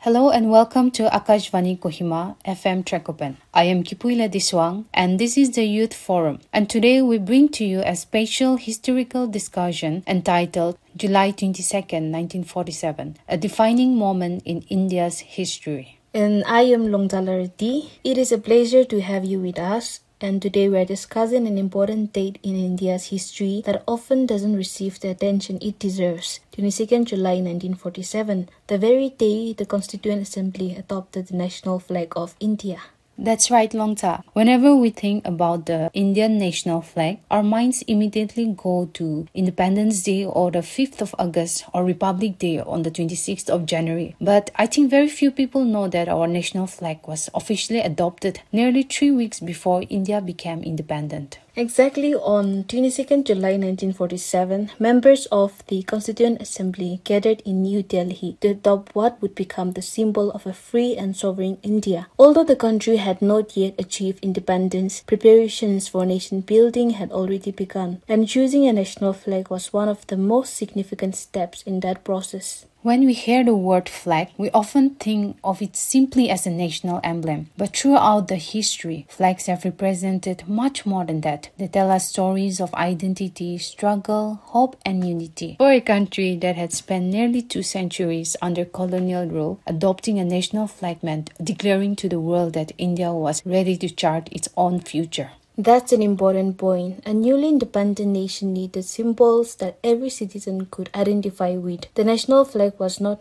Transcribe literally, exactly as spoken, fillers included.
Hello and welcome to Akashvani Kohima F M Trakopan. I am Kipuila Diswang and this is the Youth Forum. And today we bring to you a special historical discussion entitled July twenty-second, nineteen forty-seven, a defining moment in India's history. And I am Longtala Reddy. It is a pleasure to have you with us. And today we are discussing an important date in India's history that often doesn't receive the attention it deserves. twenty-second July nineteen forty-seven, the very day the Constituent Assembly adopted the national flag of India. That's right, Longta. Whenever we think about the Indian national flag, our minds immediately go to Independence Day or the fifth of August or Republic Day on the twenty-sixth of January. But I think very few people know that our national flag was officially adopted nearly three weeks before India became independent. Exactly on twenty-second July nineteen forty-seven, members of the Constituent Assembly gathered in New Delhi to adopt what would become the symbol of a free and sovereign India. Although the country had not yet achieved independence, preparations for nation building had already begun, and choosing a national flag was one of the most significant steps in that process. When we hear the word flag, we often think of it simply as a national emblem. But throughout the history, flags have represented much more than that. They tell us stories of identity, struggle, hope, and unity. For a country that had spent nearly two centuries under colonial rule, adopting a national flag meant declaring to the world that India was ready to chart its own future. That's an important point. A newly independent nation needed symbols that every citizen could identify with. The national flag was not